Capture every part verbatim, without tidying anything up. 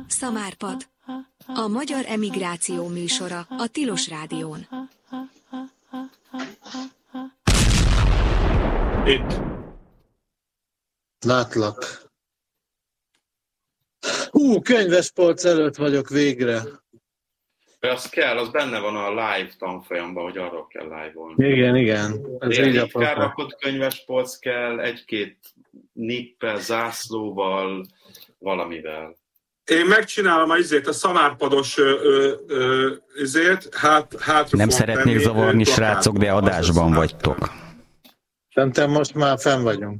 Szamárpad. A magyar emigráció műsora a Tilos Rádión. Itt. Látlak. Hú, könyvespolc előtt vagyok végre. Az kell, az benne van a live tanfolyamban, hogy arról kell live-olni. Igen, igen. Ez így a kell rakott könyvespolc kell, egy-két nippel, zászlóval, valamivel. Én megcsinálom az izét, a szamárpados ö, ö, ö, izét, hát, hátra nem szeretnék zavarni, srácok, de adásban vagytok. Szerintem most már fenn vagyunk.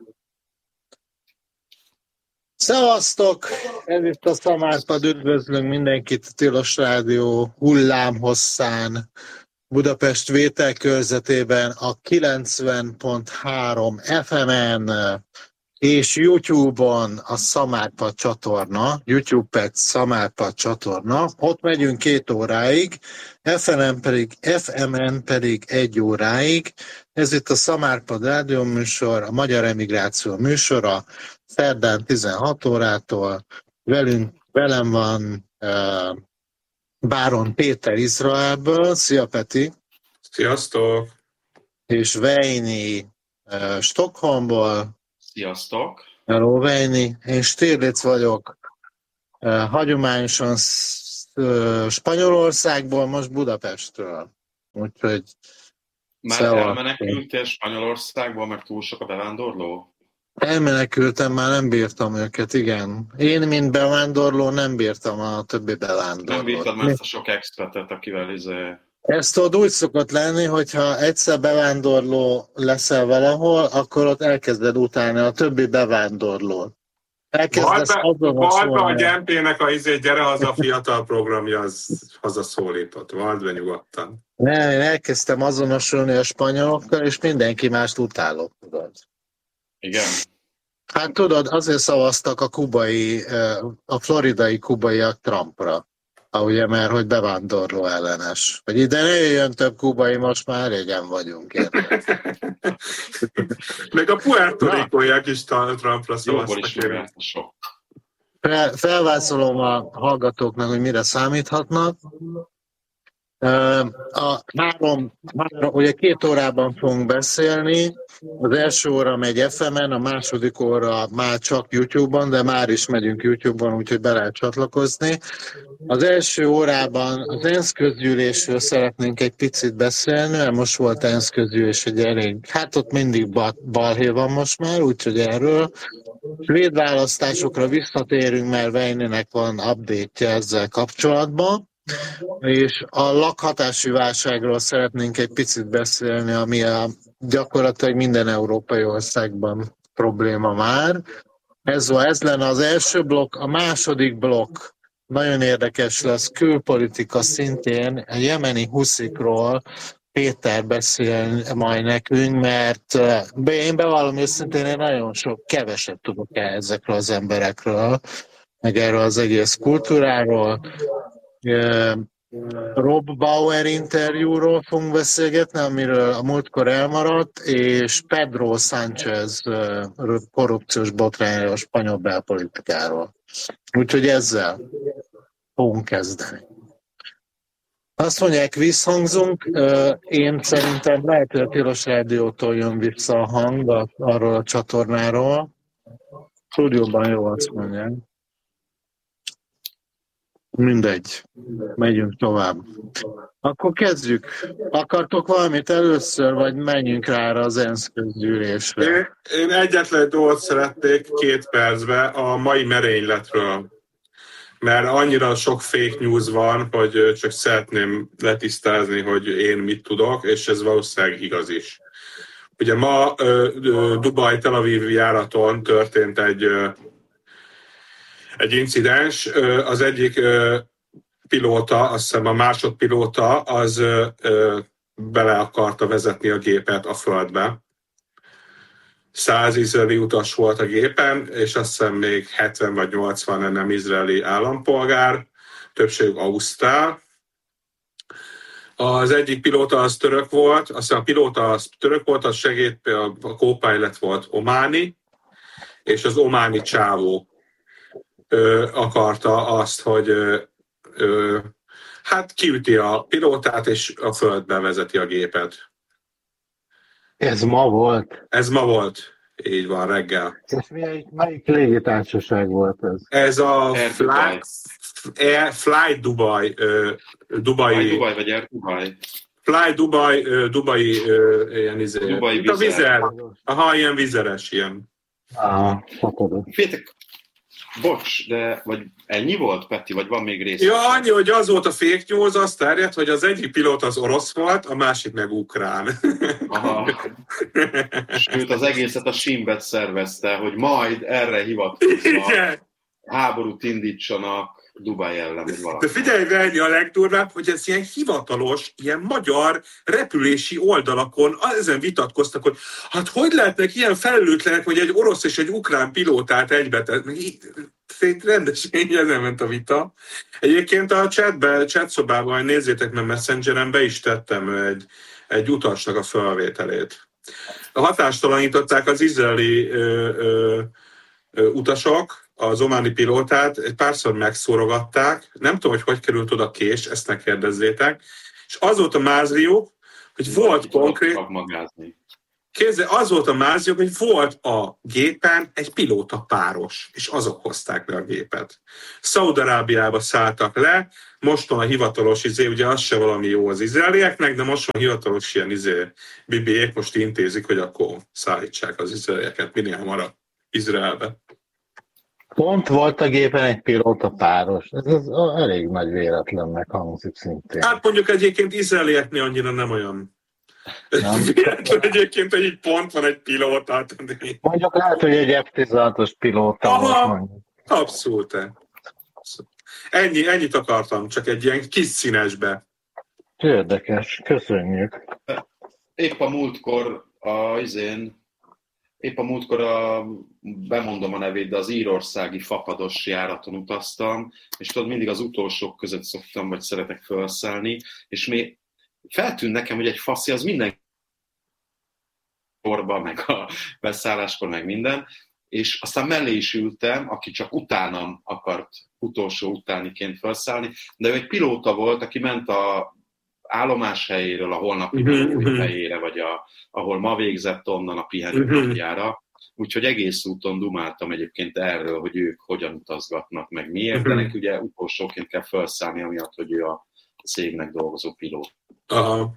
Szevasztok! Ez itt a Szamárpad, üdvözlünk mindenkit a Tilos Rádió hullámhosszán, Budapest vételkörzetében a kilencven pont három ef emen és YouTube-on a Szamárpad csatorna, YouTube per Szamárpad csatorna. Ott megyünk két óráig, ef emen pedig, ef emen pedig egy óráig. Ez itt a Szamárpad rádióműsor, a magyar emigráció műsora, szerdán tizenhat órától. Velünk, velem van uh, Báron Péter Izraelből. Szia, Peti! Sziasztok! És Vejni uh, Stockholmból. Sziasztok! Hello, Vejni! Én Stirlitz vagyok. Uh, hagyományosan uh, Spanyolországból, most Budapestről. Úgyhogy már elmenekültél Spanyolországból, mert túl sok a bevándorló? Elmenekültem, már nem bírtam őket, igen. Én, mint bevándorló, nem bírtam a többi bevándorlót. Nem bírtad már ezt a sok expertet, akivel izé... Ezt tudod, úgy szokott lenni, hogyha egyszer bevándorló leszel valahol, akkor ott elkezded utálni a többi bevándorlót. Elkezdesz azonosulni. Vald be a Gyempének a izé, gyere haza a fiatal programja, az hazaszólított. Vald be nyugodtan. Nem, én elkezdtem azonosulni a spanyolokkal, és mindenki mást utálok, tudod. Igen. Hát tudod, azért szavaztak a kubai, a floridai kubaiak Trumpra. Ugye, mert hogy bevándorló ellenes. Hogy ide ne jöjjön több kubai, most már régen vagyunk. Meg a puertorikóiak is Trumpra szavaztak. Fel, felvászolom a hallgatóknak, hogy mire számíthatnak. A három, három, ugye két órában fogunk beszélni, az első óra megy ef emen, a második óra már csak YouTube-on, de már is megyünk YouTube-on, úgyhogy be lehet csatlakozni. Az első órában az ENSZ közgyűlésről szeretnénk egy picit beszélni, mert most volt ENSZ közgyűlés egy elég, hát ott mindig balhé van most már, úgyhogy erről. Svéd választásokra visszatérünk, mert Vejnének van update-je ezzel kapcsolatban. És a lakhatási válságról szeretnénk egy picit beszélni, ami a gyakorlatilag minden európai országban probléma már. Ez, ez lenne az első blokk. A második blokk nagyon érdekes lesz, külpolitika szintén, a jemeni huszikról Péter beszél majd nekünk, mert én bevallom őszintén, én nagyon sok, keveset tudok el ezekről az emberekről, meg erről az egész kultúráról. Rob Bauer interjúról fogunk beszélgetni, amiről a múltkor elmaradt, és Pedro Sánchez korrupciós botrányról, a spanyol belpolitikáról. Úgyhogy ezzel fogunk kezdeni. Azt mondják, visszhangzunk. Én szerintem lehet, hogy a Tilos Rádiótól jön vissza a hang arról a csatornáról. Stúdióban jó, azt mondják. Mindegy. Megyünk tovább. Akkor kezdjük. Akartok valamit először, vagy menjünk rá az ENSZ közgyűlésre? Én, én egyetlen dolgot szeretnék két percbe a mai merényletről. Mert annyira sok fake news van, hogy csak szeretném letisztázni, hogy én mit tudok, és ez valószínűleg igaz is. Ugye ma Dubaj-Tel Aviv járaton történt egy egy incidens, az egyik pilóta, azt hiszem a másodpilóta, az bele akarta vezetni a gépet a földbe. Száz izraeli utas volt a gépen, és azt hiszem még hetven vagy nyolcvan nem izraeli állampolgár, többségük ausztrál. Az egyik pilóta az török volt, azt hiszem a pilóta az török volt, az segéd, a co-pilot volt ománi, és az ománi csávó ö, akarta azt, hogy ö, ö, hát kiüti a pilótát, és a földbe vezeti a gépet. Ez ma volt? Ez ma volt. Így van, reggel. És melyik, melyik légitársaság volt ez? Ez a Air Fly, Dubai. Air, Fly Dubai, ö, Dubai, Fly Dubai vagy Air Dubai? Fly Dubai, ö, Dubai, ö, ilyen izé. Dubai Mint a vizer. vizer. Aha, ilyen vizeres, ilyen. Aha, hatod. Féltek, bocs, de vagy ennyi volt, Peti, vagy van még rész? Ja, annyi, hogy az volt a fake news, azt terjedt, hogy az egyik pilóta az orosz volt, a másik meg ukrán. Aha. Sőt, az egészet a Shinbet szervezte, hogy majd erre hivatkozva Igen. háborút indítsanak Dubaj ellen, vagy valami. De figyelj, Verni, a legdurvább, hogy ez ilyen hivatalos, ilyen magyar repülési oldalakon ezen vitatkoztak, hogy hát hogy lehetnek ilyen felelőtlenek, hogy egy orosz és egy ukrán pilótát egybe tett. Rendesen így ezen ment a vita. Egyébként a chatbe, chat szobában, nézzétek meg Messengeren, be is tettem egy, egy utasnak a felvételét. Hatástalanították az izraeli ö, ö, ö, utasok, az ománi pilótát, egy párszor megszórogatták, nem tudom, hogy hogy került oda kés, ezt ne kérdezzétek, és az volt a mázliuk, hogy volt konkrét... Kézzel, az volt a mázliuk, hogy volt a gépen egy pilóta páros, és azok hozták be a gépet. Szaúd-Arábiába szálltak le, most van a hivatalos izé, ugye az se valami jó az izraelieknek, de most van hivatalos ilyen izé, bibék most intézik, hogy akkor szállítsák az izraelieket minél hamarabb Izraelbe. Pont volt a gépen egy pilóta páros. Ez az elég nagy véletlennek hangzik szintén. Hát mondjuk egyébként izraelieknél annyira nem olyan. Nem? Véletlen egyébként, hogy így pont van egy pilóta. Mondjuk lehet, hogy egy ef tizenhatos pilóta Aha, volt. abszolút. Ennyi, ennyit akartam, csak egy ilyen kis színesbe. Érdekes, köszönjük. Épp a múltkor a izén, épp a múltkor a, bemondom a nevét, de az írországi fapados járaton utaztam, és tudod, mindig az utolsók között szoktam, vagy szeretek felszállni, és még feltűnt nekem, hogy egy faszi az minden korban, meg a beszálláskor, meg minden, és aztán mellé is ültem, aki csak utánam akart utolsó utániként felszállni, de ő egy pilóta volt, aki ment a állomás helyéről a holnapi uh-huh. helyére, vagy a, ahol ma végzett onnan a pihenő napjára. Úgyhogy egész úton dumáltam egyébként erről, hogy ők hogyan utazgatnak, meg miért, uh-huh. de neki ugye utolsóként kell felszállni, amiatt, hogy ő a cégnek dolgozó pilóta. Aha.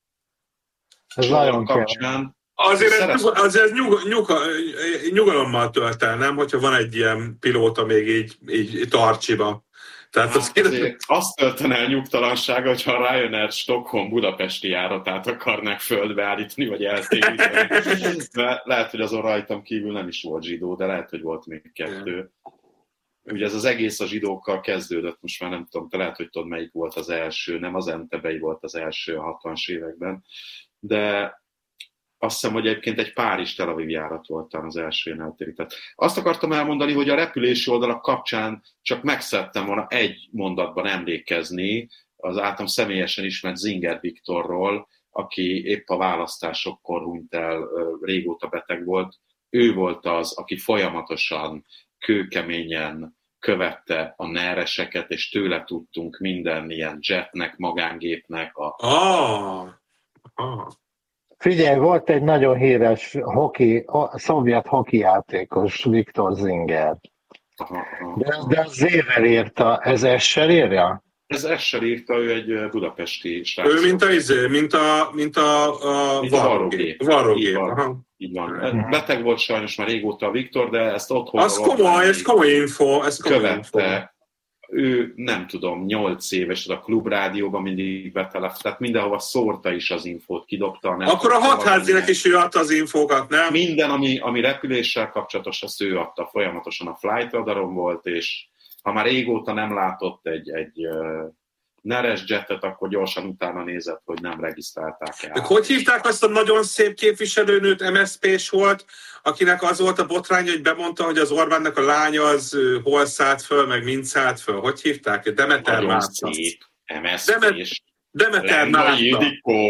Ez nagyon kapcsán. Azért ez, azért ez nyug, nyug, nyugalommal tölt el, nem? Hogyha van egy ilyen pilóta még így, így tartsiba. Tehát hát azért... azért azt töltene el nyugtalansága, hogyha a Ryanair Stockholm budapesti járatát akarnák földbe állítani, vagy eltéríteni. Lehet, hogy azon rajtam kívül nem is volt zsidó, de lehet, hogy volt még kettő. Ugye ez az egész a zsidókkal kezdődött, most már nem tudom, te lehet, hogy tudod, melyik volt az első, nem az Entebei volt az első a hatvanas években, de azt hiszem, hogy egyébként egy Párizs-Tel Aviv járat volt az első ilyen eltérített. Azt akartam elmondani, hogy a repülési oldalak kapcsán csak meg szerettem volna egy mondatban emlékezni az általam személyesen ismert Zinger Viktorról, aki épp a választásokkor hunyt el, régóta beteg volt. Ő volt az, aki folyamatosan, kőkeményen követte a nereseket, és tőle tudtunk minden ilyen jetnek, magángépnek. A... Ah! Ah. Figyelj, volt egy nagyon híres hoki, a szovjet hoki játékos, Viktor Zinger. Aha, aha. De, de az Z-vel írta, ez S-sel írja? Ez S-sel írta, ő egy budapesti srác. Ő mint a izé, mint a, mint a, a varrógép. Varrógép. Így van. Uh-huh. Beteg volt sajnos már régóta a Viktor, de ezt otthon... Az komoly, ez komoly info. Ez komoly követte. Info. Ő, nem tudom, nyolc éves, a klubrádióban mindig betelef, tehát mindenhova szórta is az infót, kidobta. Nem Akkor a hatházinek is ő adta az infókat, nem? Minden, ami, ami repüléssel kapcsolatos, azt ő adta, folyamatosan a flight radaron volt, és ha már régóta nem látott egy, egy uh, neres jetet, akkor gyorsan utána nézett, hogy nem regisztrálták el. De hogy hívták azt a nagyon szép képviselőnőt, em es zé pés volt, akinek az volt a botrány, hogy bemondta, hogy az Orbánnak a lánya az hol szállt föl, meg mind szállt föl. Hogy hívták? Demeter Márta. em es zé pés. Demeter Márta.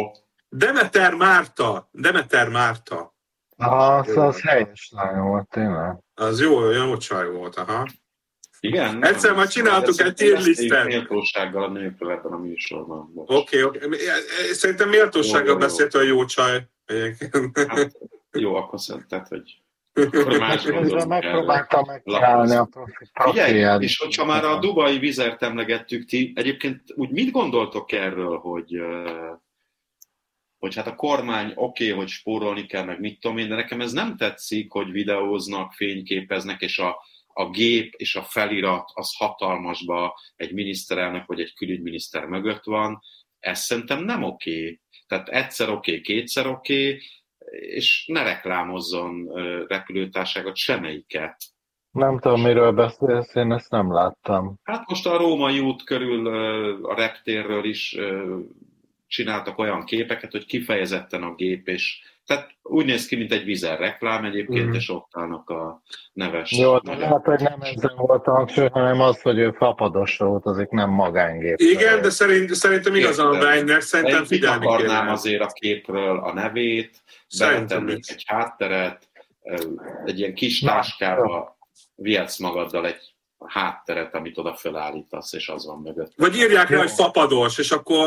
Demeter Márta. Demeter Márta. Aha, az, az helyes lány volt, tényleg. Az jó, jó csaj volt, aha. Igen? Egyszer már csináltuk egy tierlistet. Méltósággal a nőkről ebben a műsorban. Oké, okay, okay. Szerintem méltósággal jó, jó, beszélt, hogy jó csaj. Hát, jó, akkor szerinted, hogy akkor más gondolom megpróbáltam megcsinálni a profilját. És hogyha már a dubai vizert emlegettük, ti egyébként úgy mit gondoltok erről, hogy, hogy hát a kormány oké, okay, hogy spórolni kell, meg mit tudom én, de nekem ez nem tetszik, hogy videóznak, fényképeznek, és a, a gép és a felirat az hatalmasba egy miniszterelnök vagy egy külügyminiszter mögött van. Ez szerintem nem oké. Okay. Tehát egyszer oké, okay, kétszer oké, okay, és ne reklámozzon repülőtárságot, semmelyiket. Nem tudom, miről beszélsz, én ezt nem láttam. Hát most a Római út körül, a reptérről is csináltak olyan képeket, hogy kifejezetten a gép, és tehát úgy néz ki, mint egy vizer reklám egyébként, mm. és ott állnak a neves... Jó, hát, hogy nem ezzel volt a hangsúly, hanem az, hogy ő fapadosra utazik, nem magángép. Igen, de szerint, szerintem igazán a Weinnek, szerintem figyelni kéne. Akarnám azért a képről a nevét, beletennék egy hátteret, egy ilyen kis táskába vihetsz magaddal egy hátteret, amit oda felállítasz, és az van mögött. Vagy írják rá, hogy fapados, és akkor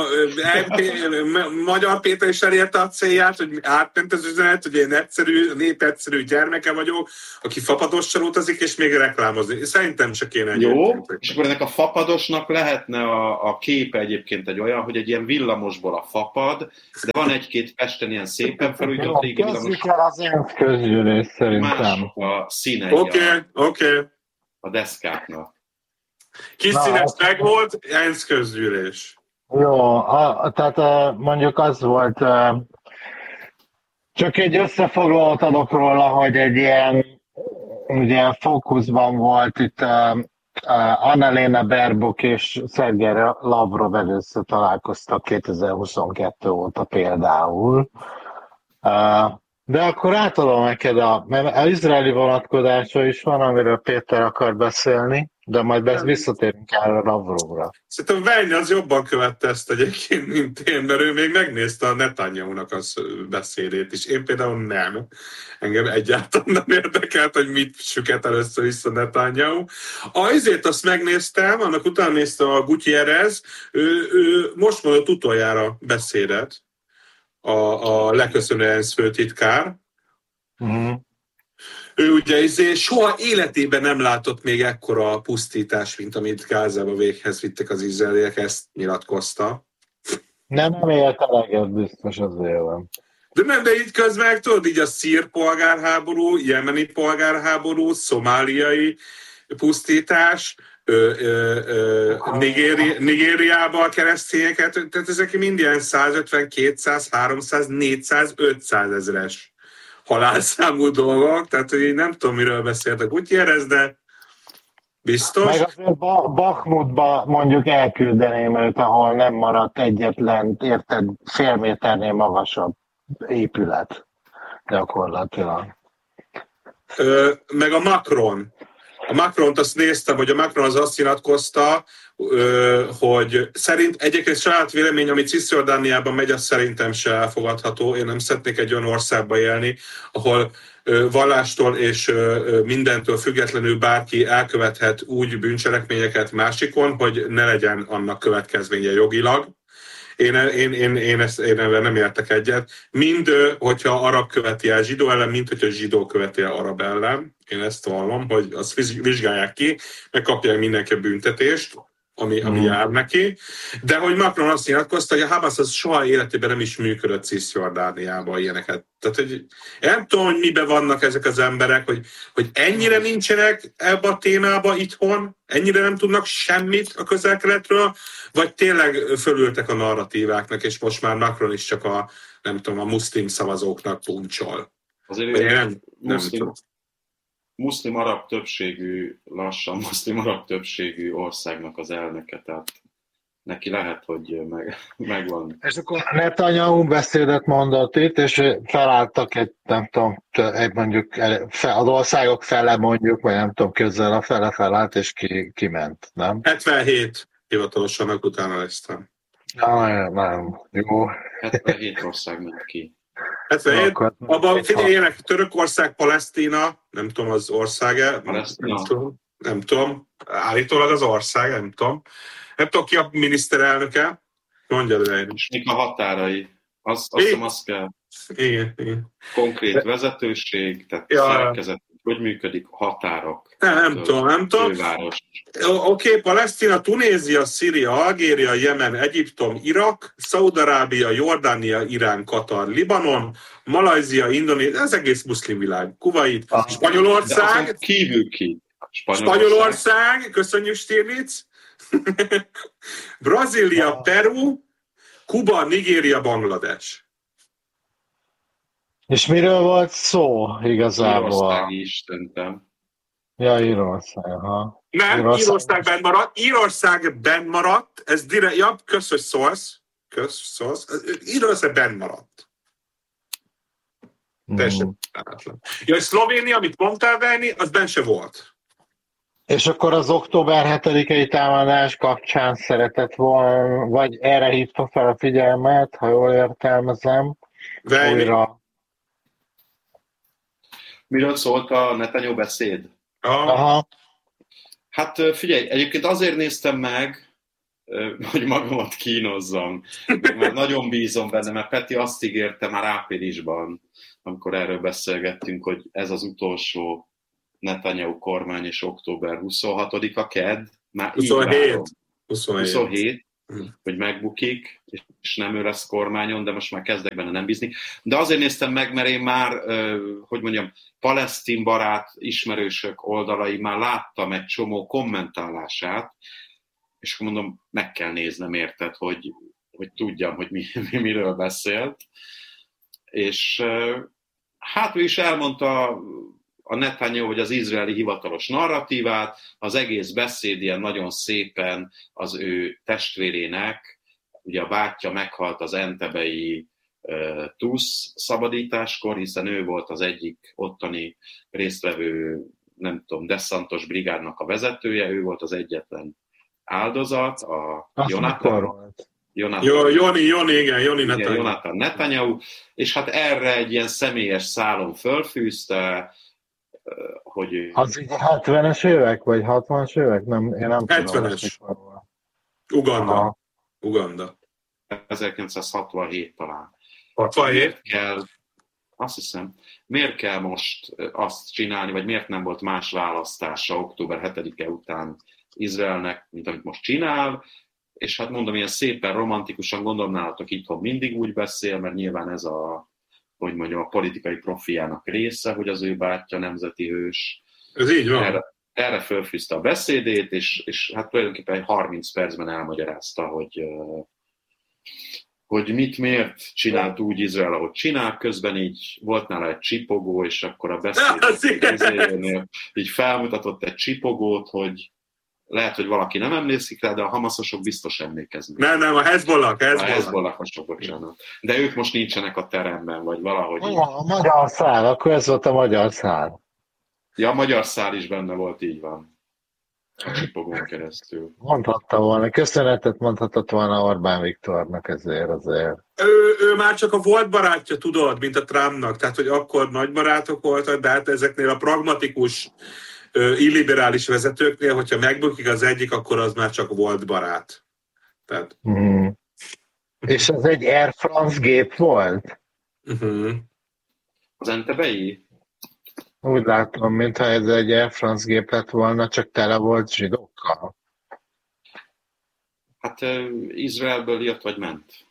Magyar Péter is elérte a célját, hogy átment az üzenet, hogy én egyszerű, népegyszerű gyermeke vagyok, aki fapadossal utazik, és még reklámozni. Szerintem csak kéne egy. Jó, és akkor ennek a fapadosnak lehetne a, a képe egyébként egy olyan, hogy egy ilyen villamosból a fapad, de van egy-két Pesten ilyen szépen felújított régi villamos. El az ENSZ közgyűlés szerintem. A színei. Oké, okay, oké. Okay. A deszkáknak. Kis színes meg volt, ENSZ közgyűlés. Jó, a, tehát a, mondjuk az volt, a, csak egy összefoglalót adok róla, hogy egy ilyen, ugye fókuszban volt itt a, a Annalena Baerbock és Szergej Lavrov először találkoztak kétezer-huszonkettő óta például. A, De akkor átadom neked, a, mert az izraeli vonatkozása is van, amiről Péter akar beszélni, de majd besz visszatérünk el a Lavrovra. Szerintem Vejni az jobban követte ezt egyébként, mint én, mert ő még megnézte a Netanyahu-nak az beszédét is. Én például nem. Engem egyáltalán nem érdekelt, hogy mit süket először vissza Netanyahu. Azért azt megnéztem, annak utána néztem a Gutierrez, ő, ő most mondott utoljára beszédet, a, a leköszönő ENSZ főtitkár. Uh-huh. Ő ugye izé, soha életében nem látott még ekkora pusztítás, mint amit Gázába véghez vittek az izraeliek, ezt nyilatkozta. Nem, nem élt eleget, biztos azért van. De nem, de így közben, tudod, így a szír polgárháború, jemeni polgárháború, szomáliai pusztítás, Ö, ö, ö, Nigéri, Nigériába a keresztényeket, tehát ezek mind ilyen százötven, kétszáz, háromszáz, négyszáz, ötszáz ezres halálszámú dolgok, tehát hogy nem tudom, miről beszéltek Gutierrez, de biztos. Meg azért Bakhmutba mondjuk elküldeném őt, ahol nem maradt egyetlen, érted, fél méternél magasabb épület gyakorlatilag. Ö, meg a Macron. A Macront azt néztem, hogy a Macron az azt nyilatkozta, hogy szerint egyébként saját vélemény, ami Cisjordániában megy, az szerintem se elfogadható. Én nem szeretnék egy olyan országba élni, ahol vallástól és mindentől függetlenül bárki elkövethet úgy bűncselekményeket másikon, hogy ne legyen annak következménye jogilag. Én, én, én, én, ezt, én ebben nem értek egyet. Mind, hogyha arab követi el zsidó ellen, mind, hogyha zsidó követi el arab ellen. Én ezt vallom, hogy azt vizsgálják ki, megkapják mindenki a büntetést, ami, ami mm. jár neki. De hogy Macron azt nyilatkozta, hogy a Hamas az soha életében nem is működött Cisjordániában ilyeneket. Tehát, hogy én nem tudom, hogy miben vannak ezek az emberek, hogy, hogy ennyire nincsenek ebbe a témába itthon, ennyire nem tudnak semmit a közel-keletről, vagy tényleg fölültek a narratíváknak, és most már Macron is csak a, nem tudom, a muszlim szavazóknak puncsol. Azért én nem, nem muszlim, muszlim arab többségű, lassan muszlim arab többségű országnak az elnöke, tehát neki lehet, hogy meg, megvan. És akkor Netanyahu beszédet mondott itt, és felálltak egy, nem tudom, egy mondjuk az országok fele mondjuk, vagy nem tudom, közel a fele felállt, és ki, kiment, nem? hetvenhét hivatalosan, utána lesztem. Nem, nem, jó. hetvenhét ország ment ki. hetvenhét, abban figyeljenek, Törökország, Palesztina, nem tudom az ország-e, nem tudom, nem tudom. állítólag az ország, nem tudom. Nem tudom, ki a miniszterelnöke. Mondjad el. És mik a határai? Azt, azt hiszem, azt kell. Igen, igen. Konkrét vezetőség, tehát ja. szerkezet, hogy működik, határok. Nem, nem tudom, nem tudom. Oké, okay, Palesztina, Tunézia, Szíria, Algéria, Jemen, Egyiptom, Irak, Szaúd-Arábia, Jordánia, Irán, Katar, Libanon, Malajzia, Indonézia, ez egész muszlim világ. Kuwait, ah, Spanyolország. Kívül ki. Spanyolország, Spanyolország, köszönjük Stirnitz. Brazília, ah. Peru, Kuba, Nigéria, Banglades. És miről volt szó igazából? Írország is, szerintem. Ja, Írország, ha. Nem, Írország, Írország benn maradt. Írország benn maradt. Ez direkt, ja, kösz, hogy szólsz. Kösz, szólsz. Írország benn maradt. Teljesen mm. Ja, és Szlovénia, amit mondtál venni, az benn se volt. És akkor az október hetedikei támadás kapcsán szeretett volna, vagy erre hívta fel a figyelmet, ha jól értelmezem. Vejni. Újra. Miről szólt a Netanyahu beszéd? Aha. Hát figyelj, egyébként azért néztem meg, hogy magamat kínozzam, mert nagyon bízom benne, mert Peti azt ígérte már áprilisban, amikor erről beszélgettünk, hogy ez az utolsó Netanyahu kormány, és október huszonhatodika kedd, már huszonhét. huszonhét. huszonhét. Hogy megbukik, és nem ő lesz kormányon, de most már kezdek benne nem bízni. De azért néztem meg, mert én már, hogy mondjam, palesztin barát ismerősök oldalai már láttam egy csomó kommentálását, és akkor mondom, meg kell néznem, érted, hogy, hogy tudjam, hogy mi, mi, miről beszélt. És hát ő is elmondta a Netanyahu, hogy az izraeli hivatalos narratívát, az egész beszéd ilyen nagyon szépen az ő testvérének, ugye a bátyja meghalt az entebei uh, TUSZ szabadításkor, hiszen ő volt az egyik ottani résztvevő, nem tudom, desszantos brigádnak a vezetője, ő volt az egyetlen áldozat, a Jonathan. Jonathan. Jó, Joni, Joni, igen, Joni Netanyahu. Jonathan Netanyahu, és hát erre egy ilyen személyes szálon fölfűzte, hogy... Az így hetvenes évek, vagy hatvanas évek? Nem, én nem hetvenes. Uganda. Aha. Uganda. ezerkilencszázhatvanhét talán. hatvanhét? Miért kell, azt hiszem, miért kell most azt csinálni, vagy miért nem volt más választása október hetedike után Izraelnek, mint amit most csinál, és hát mondom, ilyen szépen romantikusan, gondolom nálatok itthon mindig úgy beszél, mert nyilván ez a hogy mondjam, a politikai profiának része, hogy az ő bátyja nemzeti hős. Ez így van. Erre, erre fölfűzte a beszédét, és, és hát tulajdonképpen harminc percben elmagyarázta, hogy, hogy mit, miért csinált úgy Izrael, ahogy csinál, közben így volt nála egy csipogó, és akkor a beszédénél így felmutatott egy csipogót, hogy lehet, hogy valaki nem emlékszik rá, de a hamaszosok biztos emlékeznek. Nem, nem, a Hezbollah, Hezbollah. A Hezbollah-osok, bocsánat. De ők most nincsenek a teremben, vagy valahogy... A, a magyar szál, akkor ez volt a magyar szál. Ja, a magyar szál is benne volt, így van. A csipogón keresztül. Mondhatta volna, köszönetet mondhatott volna Orbán Viktornak ezért azért. Ő, ő már csak a volt barátja, tudod, mint a Trumpnak, tehát, hogy akkor nagy barátok voltak, de hát ezeknél a pragmatikus illiberális vezetőknél, hogyha megbukik az egyik, akkor az már csak volt barát. Tehát... Mm. És az egy Air France gép volt? Uh-huh. Az entebei? Úgy látom, mintha ez egy Air France gép lett volna, csak tele volt zsidókkal. Hát uh, Izraelből jött vagy ment.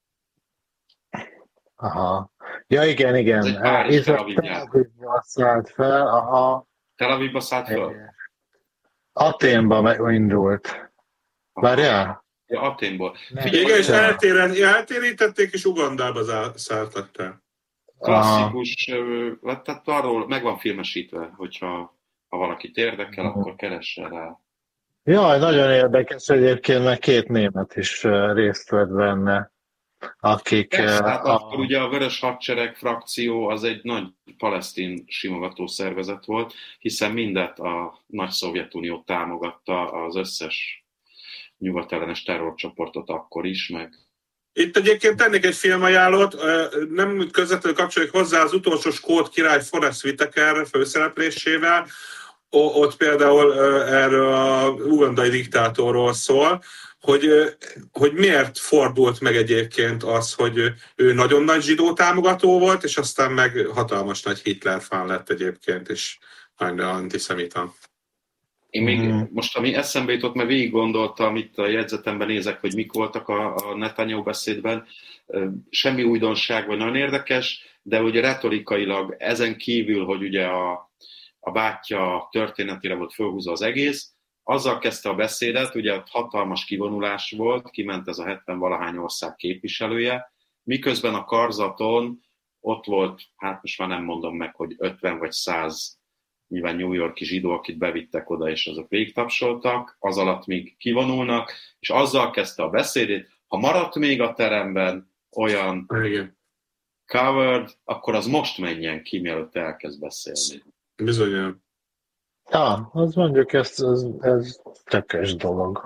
Aha. Ja, igen, igen. Izraelből szállt fel, aha. Tel Avivba szállt föl? Aténba indult. Várjál? Ja, Aténból. Figyelj, igen, és eltérítették, és Ugandába szálltak el. Klasszikus, uh, tehát arról meg van filmesítve, hogyha ha valakit érdekel, uh-huh. akkor keresse rá. Jaj, nagyon érdekes egyébként, mert két német is részt vett benne. Akik... Persze, hát a... akkor ugye a Vörös Hadsereg frakció az egy nagy palesztin simogató szervezet volt, hiszen mindet a nagy Szovjetunió támogatta, az összes nyugatellenes terrorcsoportot akkor is, meg... Itt egyébként tennék egy filmajánlót, nem közvetlenül kapcsoljuk hozzá az utolsó skót király Forrest Whitaker főszereplésével. ott például erről a ugandai diktátorról szól, hogy, hogy miért fordult meg egyébként az, hogy ő nagyon nagy zsidó támogató volt, és aztán meg hatalmas nagy Hitler fan lett egyébként, és nagyon antiszemita. Én még mm. most, ami eszembe jutott, mert végig gondoltam, itt a jegyzetemben nézek, hogy mik voltak a, a Netanyahu beszédben. Semmi újdonság, vagy nagyon érdekes, de ugye retorikailag ezen kívül, hogy ugye a, a bátyja történetére volt fölhúzva az egész, azzal kezdte a beszédet, ugye hatalmas kivonulás volt, kiment ez a hetven-valahány ország képviselője, miközben a karzaton ott volt, hát most már nem mondom meg, hogy ötven vagy száz nyilván New York-i zsidó, akit bevittek oda, és azok végigtapsoltak, az alatt még kivonulnak, és azzal kezdte a beszédét, ha maradt még a teremben olyan Igen. covered, akkor az most menjen ki, mielőtt elkezd beszélni. Bizony. Ja, az mondjuk ez, ez, ez tökös dolog.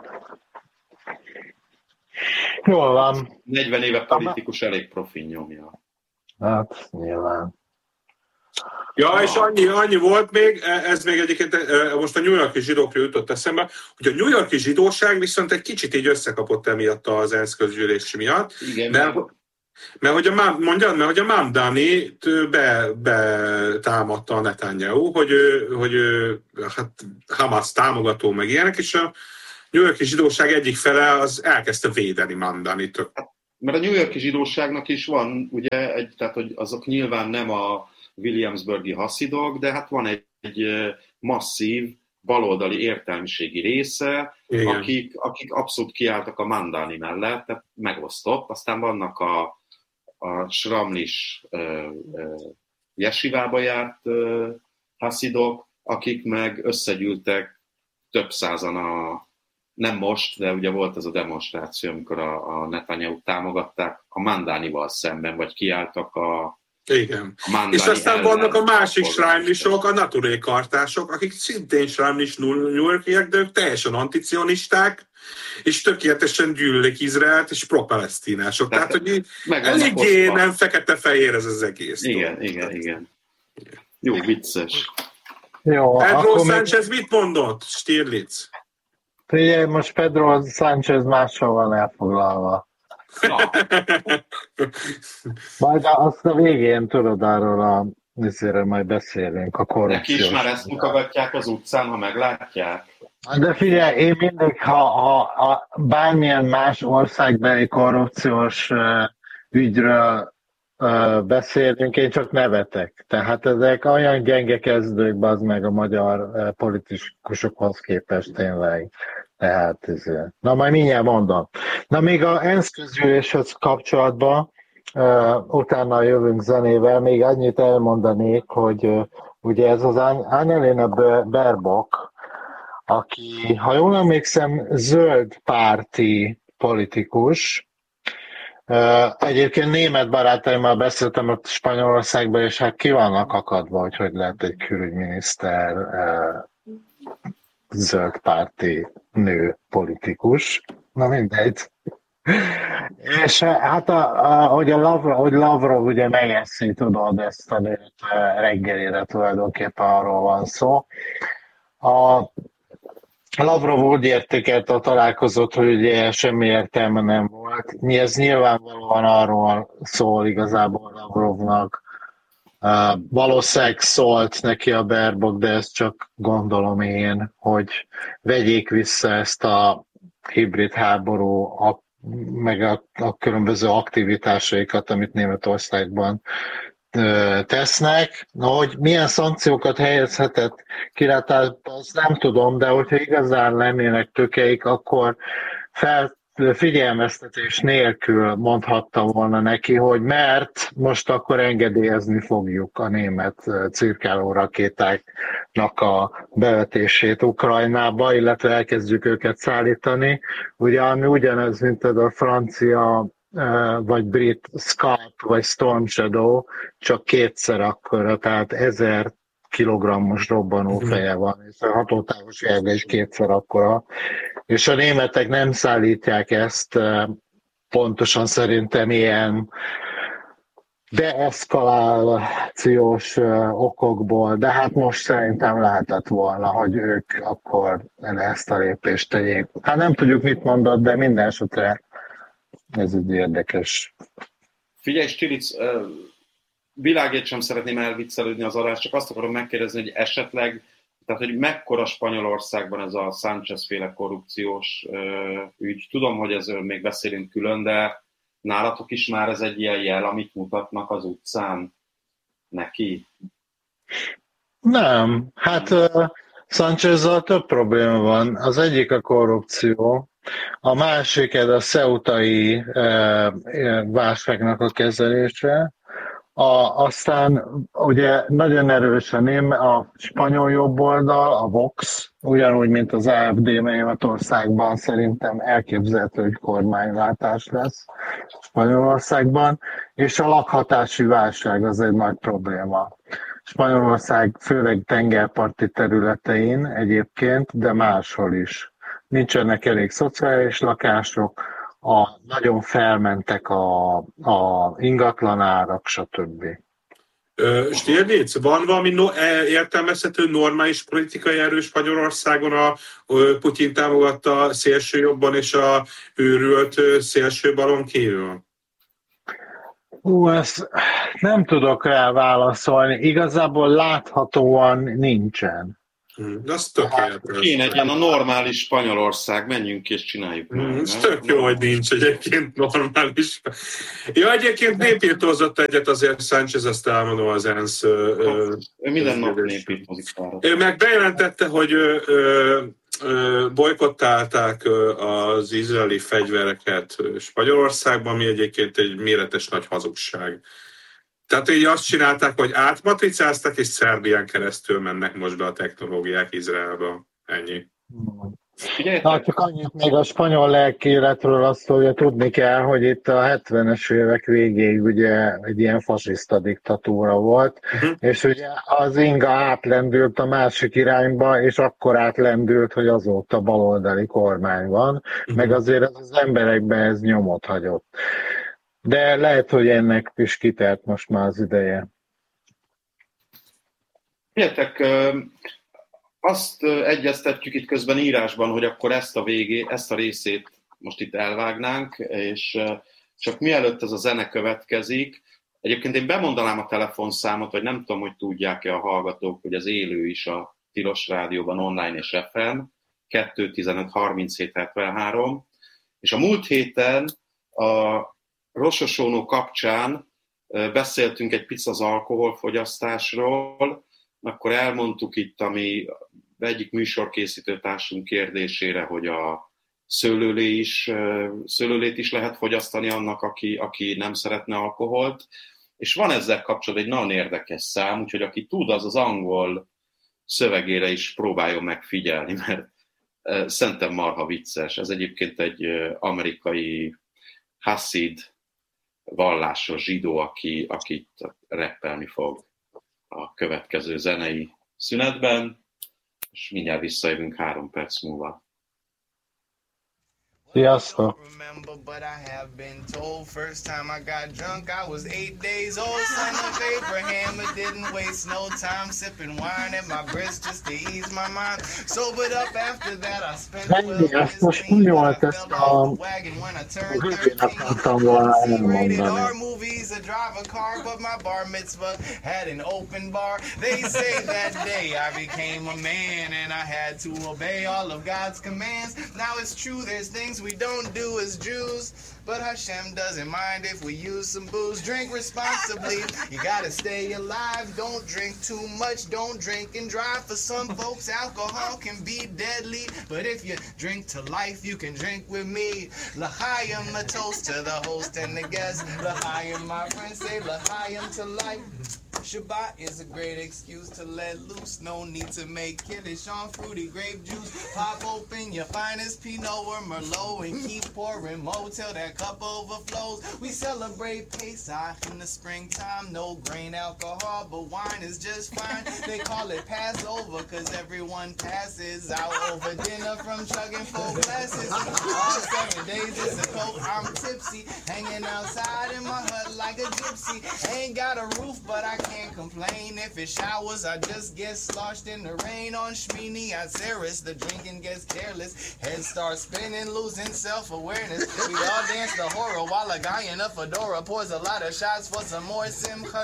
Jól van. negyven éve politikus elég profin nyomja. Hát, nyilván. Ja, és annyi, annyi volt még, ez még egyébként most a New York-i zsidókra jutott eszembe, hogy a New York-i zsidóság viszont egy kicsit így összekapott emiatt az ENSZ közgyűlés miatt. Igen, mert, mert, mert hogy a, mondjad, mert hogy a Mamdani be, betámadta a Netanyahu, hogy ő, hogy ő hát Hamas támogató meg ilyenek, és a New York-i zsidóság egyik fele az elkezdte védeni Mamdanit. Mert a New York-i zsidóságnak is van, ugye, egy, tehát hogy azok nyilván nem a Williamsburgi haszidok, de hát van egy, egy masszív baloldali értelmiségi része, akik, akik abszolút kiálltak a Mamdani mellett, tehát megosztott. Aztán vannak a, a Sramlis uh, uh, jesivába járt uh, haszidok, akik meg összegyűltek több százan a, nem most, de ugye volt ez a demonstráció, amikor a, a Netanyahu támogatták a Mamdanival szemben, vagy kiálltak a Igen. És aztán vannak a másik srájmlisok, a naturékartások, akik szintén srájmlis New Yorkiek, de ők teljesen anticionisták, és tökéletesen gyűlölik Izraelt, és pro-palesztinások. Tehát, Tehát hogy eléggé nem fekete-fehér ez az egész. Igen, dolog. igen, igen. Jó, vicces. Jó, Pedro Sánchez még... mit mondott, Stirlitz? Figyelj, most Pedro Sánchez mással van elfoglalva. Na. Majd azt a végén tudod arról a nézőről majd beszélünk, a korrupciós. Neki is már ezt mutogatják az utcán, ha meglátják? De figyelj, én mindig, ha, ha, ha bármilyen más országbeli korrupciós uh, ügyről uh, beszélünk, én csak nevetek. Tehát ezek olyan gyenge kezdők, bazd meg a magyar uh, politikusokhoz képest tényleg. Tehát ez, na majd mindjárt mondom. Na még a ENSZ közgyűléshez kapcsolatban, uh, utána jövünk zenével, még annyit elmondanék, hogy uh, ugye ez az Annalena Baerbock, aki, ha jól emlékszem, zöld párti politikus. Uh, egyébként német barátaimmal beszéltem ott Spanyolországban, és hát ki vannak akadva, hogy hogy lehet egy külügyminiszter uh, zöld párti nő politikus. Na mindegy. És hát, a, a, hogy a Lavrov, hogy Lavrov ugye megeszi, tudod, ezt a nőt reggelére tulajdonképpen arról van szó. A Lavrov úgy értékelte a találkozót, hogy ugye semmi értelme nem volt. Ez nyilvánvalóan arról szól igazából Lavrovnak. Uh, valószínűleg szólt neki a Baerbock, de ezt csak gondolom én, hogy vegyék vissza ezt a hibrid háború, a, meg a, a különböző aktivitásaikat, amit Németországban uh, tesznek. Na, hogy milyen szankciókat helyezhetett kilátásba, azt nem tudom, de hogyha igazán lennének tökeik, akkor fel figyelmeztetés nélkül mondhatta volna neki, hogy mert most akkor engedélyezni fogjuk a német cirkáló rakétáknak a bevetését Ukrajnába, illetve elkezdjük őket szállítani. Ugye ami ugyanez, mint a francia vagy brit Scalp vagy Storm Shadow, csak kétszer akkora, tehát ezer kilogrammos robbanófeje van, és a hatótávolsága is kétszer akkora. És a németek nem szállítják ezt pontosan szerintem ilyen deeszkalációs okokból, de hát most szerintem lehetett volna, hogy ők akkor ezt a lépést tegyék. Hát nem tudjuk, mit mondott, de minden esetre ez egy érdekes. Figyelj, Stilic, világért sem szeretném elviccelődni az adást, csak azt akarom megkérdezni, hogy esetleg, tehát hogy mekkora Spanyolországban ez a Sánchez-féle korrupciós ügy. Tudom, hogy ezzel még beszélünk külön, de nálatok is már ez egy ilyen jel, amit mutatnak az utcán neki? Nem, hát uh, Sánchez-zal több probléma van. Az egyik a korrupció, a másik ez a ceutai uh, válságnak a kezelése, a, aztán ugye nagyon erős a, ném, a spanyol jobboldal, a Vox, ugyanúgy, mint az á ef dé Németországban szerintem elképzelhető, hogy kormányváltás lesz Spanyolországban, és a lakhatási válság az egy nagy probléma. Spanyolország főleg tengerparti területein egyébként, de máshol is. Nincsenek elég szociális lakások, a, nagyon felmentek a, a ingatlanárak, stb. Stirnitz, van valami no, értelmezhető normális politikai erő Spanyolországon a Putyin támogatta szélső jobban és a őrült szélső balon kívül? Hú, ezt nem tudok rá válaszolni. Igazából láthatóan nincsen. Hmm, az tökéletes. Kéne egy ilyen a normális Spanyolország, menjünk és csináljuk. Hmm, ez tök jó, hogy nincs egyébként normális. Ja, egyébként népírtózott egyet azért Sánchez, azt elmondom az ENSZ. Ő minden nap népírtózik. Ő meg bejelentette, hogy ö, ö, ö, bolykottálták az izraeli fegyvereket Spanyolországban, ami egyébként egy méretes nagy hazugság. Tehát így azt csinálták, hogy átmatricáztak, és Szerbián keresztül mennek most be a technológiák Izraelba. Ennyi. Na, csak annyit még a spanyol lelkéletről azt, hogy tudni kell, hogy itt a hetvenes évek végéig ugye egy ilyen fasiszta diktatúra volt, uh-huh. és ugye az inga átlendült a másik irányba, és akkor átlendült, hogy azóta baloldali kormány van, uh-huh. meg azért az, az emberekben ez nyomot hagyott. De lehet, hogy ennek is kitelt most már az ideje. Figyeljetek, azt egyeztetjük itt közben írásban, hogy akkor ezt a végé, ezt a részét most itt elvágnánk, és csak mielőtt ez a zene következik, egyébként én bemondanám a telefonszámot, vagy nem tudom, hogy tudják-e a hallgatók, hogy az élő is a Tilos Rádióban online és ef em, kettő tizenöt harminchét hetvenhárom, és a múlt héten a Rossosónó kapcsán beszéltünk egy picit az alkoholfogyasztásról, akkor elmondtuk itt, ami egyik műsorkészítő társunk kérdésére, hogy a szőlőlé is, szőlőlét is lehet fogyasztani annak, aki, aki nem szeretne alkoholt, és van ezzel kapcsolatban egy nagyon érdekes szám, úgyhogy aki tud, az az angol szövegére is próbáljon megfigyelni, mert szerintem marha vicces. Ez egyébként egy amerikai hasszid, vallásos zsidó, aki, aki rappelni fog a következő zenei szünetben, és mindjárt visszajövünk három perc múlva. Sziasztok! But I have been told first time I got drunk I was eight days old, son of Abraham. I didn't waste no time sipping wine at my breast just to ease my mind. Sobered up after that I spent Ennyi, ezt most úgy volt, ezt a hügyén akartam volna elmondani. movies, I drive a car, but my bar mitzvah had an open bar. They say that day I became a man and I had to obey all of God's commands. Now it's true, there's things we don't do as Jews, but Hashem doesn't mind if we use some booze. Drink responsibly, you gotta stay alive. Don't drink too much, don't drink and drive. For some folks, alcohol can be deadly, but if you drink to life, you can drink with me. L'chaim, a toast to the host and the guest. L'chaim, my friends say l'chaim to life. Shabbat is a great excuse to let loose. No need to make kiddish on fruity grape juice. Pop open your finest Pinot or Merlot and keep pouring more till that cup overflows. We celebrate Pesach in the springtime, no grain alcohol, but wine is just fine. They call it Passover cause everyone passes out over dinner from chugging four glasses. All seven days it's a coat, I'm tipsy, hanging outside in my hut like a gypsy. Ain't got a roof but I can't complain. If it showers I just get sloshed in the rain. On Shmini Atzeres the drinking gets careless, head starts spinning, losing self-awareness. We all dance the horror while a guy in a fedora pours a lot of shots for some more Simcha